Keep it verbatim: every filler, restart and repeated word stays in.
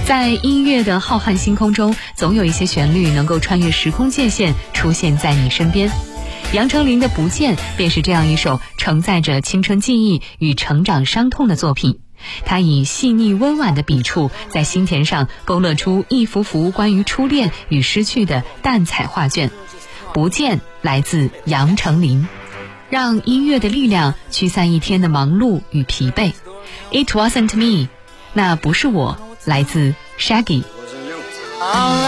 在音乐的浩瀚星空中，总有一些旋律能够穿越时空界限，出现在你身边。杨丞琳的《不见》便是这样一首承载着青春记忆与成长伤痛的作品。它以细腻温婉的笔触，在心田上勾勒出一幅幅关于初恋与失去的淡彩画卷。《不见》来自杨丞琳，让音乐的力量驱散一天的忙碌与疲惫。It wasn't me， 那不是我，来自 Shaggy。